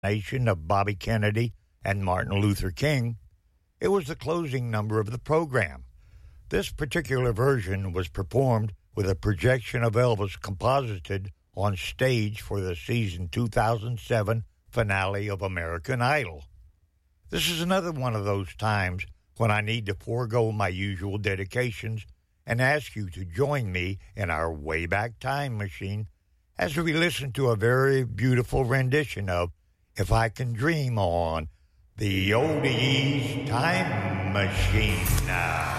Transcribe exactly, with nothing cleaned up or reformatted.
assassination of Bobby Kennedy and Martin Luther King, it was the closing number of the program. This particular version was performed with a projection of Elvis composited on stage for the season two thousand seven finale of American Idol. This is another one of those times when I need to forego my usual dedications and ask you to join me in our Wayback Time Machine as we listen to a very beautiful rendition of If I Can Dream on the Oldies Time Machine now.